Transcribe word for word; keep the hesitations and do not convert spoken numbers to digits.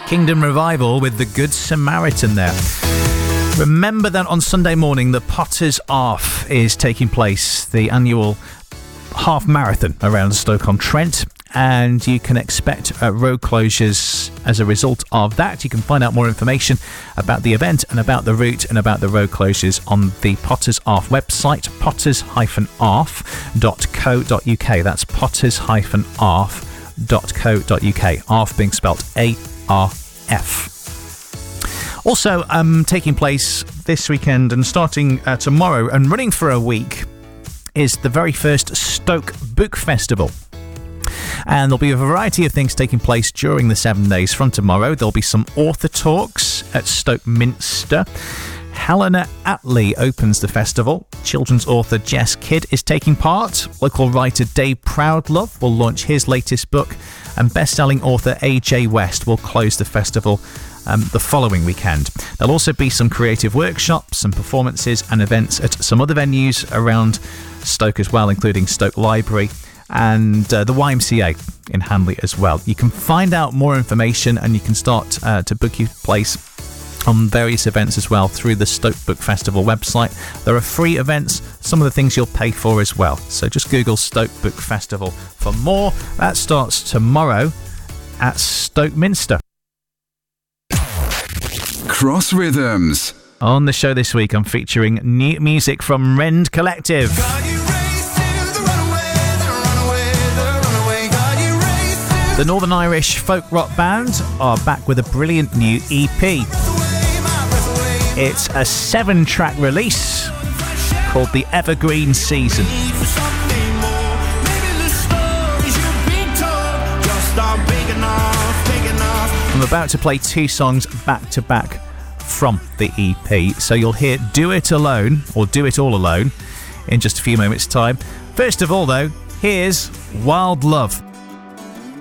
Kingdom Revival with the Good Samaritan there. Remember that on Sunday morning, the Potters Off is taking place, the annual half marathon around Stoke-on-Trent, and you can expect uh, road closures as a result of that. You can find out more information about the event and about the route and about the road closures on the Potters Off website, potters dash arf dot co dot uk. That's potters dash arf dot co dot uk. Arf being spelt A R F. Also um, taking place this weekend and starting uh, tomorrow and running for a week is the very first Stoke Book Festival. And there'll be a variety of things taking place during the seven days from tomorrow. There'll be some author talks at Stoke Minster. Helena Attlee opens the festival. Children's author Jess Kidd is taking part. Local writer Dave Proudlove will launch his latest book. And best-selling author A J West will close the festival Um, the following weekend. There'll also be some creative workshops and performances and events at some other venues around Stoke as well, including Stoke Library and uh, the Y M C A in Hanley as well. You can find out more information and you can start uh, to book your place on various events as well through the Stoke Book Festival website. There are free events, some of the things you'll pay for as well. So just Google Stoke Book Festival for more. That starts tomorrow at Stoke Minster. Cross Rhythms. On the show this week, I'm featuring new music from Rend Collective. The Northern Irish folk rock band are back with a brilliant new E P. It's a seven-track release called The Evergreen Season. I'm about to play two songs back to back from the E P, so you'll hear Do It Alone or Do It All Alone in just a few moments' time. First of all, though, here's Wild Love.